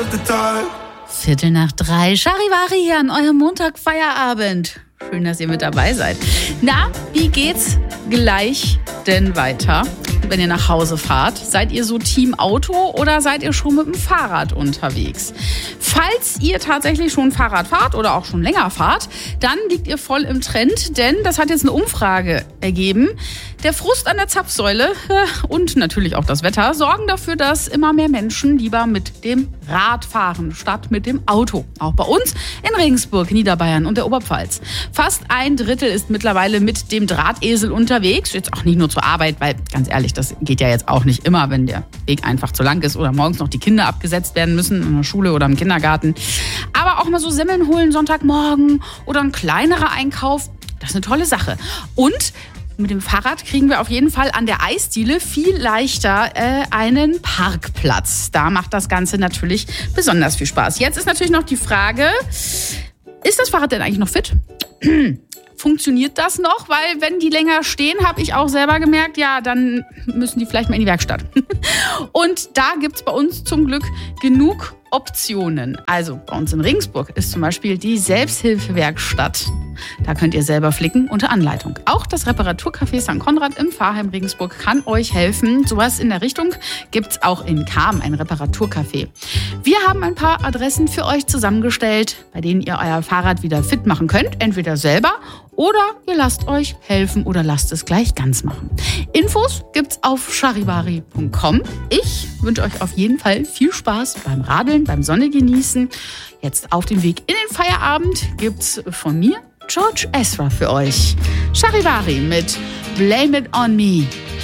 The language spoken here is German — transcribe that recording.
2:15, Charivari hier an eurem Montagfeierabend. Schön, dass ihr mit dabei seid. Na, wie geht's gleich denn weiter, wenn ihr nach Hause fahrt? Seid ihr so Team Auto oder seid ihr schon mit dem Fahrrad unterwegs? Falls ihr tatsächlich schon Fahrrad fahrt oder auch schon länger fahrt, dann liegt ihr voll im Trend, denn das hat jetzt eine Umfrage ergeben. Der Frust an der Zapfsäule und natürlich auch das Wetter sorgen dafür, dass immer mehr Menschen lieber mit dem Rad fahren, statt mit dem Auto. Auch bei uns in Regensburg, Niederbayern und der Oberpfalz. Fast 1/3 ist mittlerweile mit dem Drahtesel unterwegs. Jetzt auch nicht nur zur Arbeit, weil ganz ehrlich, das geht ja jetzt auch nicht immer, wenn der Weg einfach zu lang ist oder morgens noch die Kinder abgesetzt werden müssen in der Schule oder im Kindergarten. Aber auch mal so Semmeln holen Sonntagmorgen oder ein kleinerer Einkauf, das ist eine tolle Sache. Und mit dem Fahrrad kriegen wir auf jeden Fall an der Eisdiele viel leichter einen Parkplatz. Da macht das Ganze natürlich besonders viel Spaß. Jetzt ist natürlich noch die Frage, ist das Fahrrad denn eigentlich noch fit? Funktioniert das noch? Weil wenn die länger stehen, habe ich auch selber gemerkt, ja, dann müssen die vielleicht mal in die Werkstatt. Und da gibt's bei uns zum Glück genug Optionen. Also bei uns in Regensburg ist zum Beispiel die Selbsthilfewerkstatt. Da könnt ihr selber flicken unter Anleitung. Auch das Reparaturcafé St. Konrad im Pfarrheim Regensburg kann euch helfen. Sowas in der Richtung gibt's auch in Cham, ein Reparaturcafé. Wir haben ein paar Adressen für euch zusammengestellt, bei denen ihr euer Fahrrad wieder fit machen könnt. Entweder selber oder ihr lasst euch helfen oder lasst es gleich ganz machen. Infos gibt's auf charivari.com. Ich wünsche euch auf jeden Fall viel Spaß beim Radeln, beim Sonne genießen. Jetzt auf dem Weg in den Feierabend gibt's von mir George Ezra für euch. Charivari mit Blame It On Me.